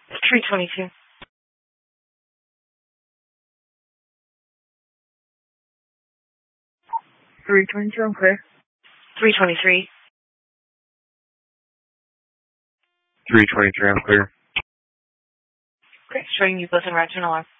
322. 322, I'm clear. 323. 323, I'm clear. Okay, showing you both in route to an alarm.